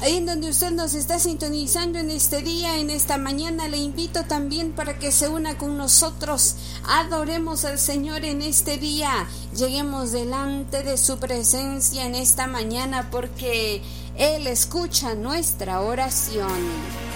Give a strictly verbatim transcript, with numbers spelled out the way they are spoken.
Ahí en donde usted nos está sintonizando en este día, en esta mañana, le invito también para que se una con nosotros. Adoremos al Señor en este día. Lleguemos delante de su presencia en esta mañana porque Él escucha nuestra oración.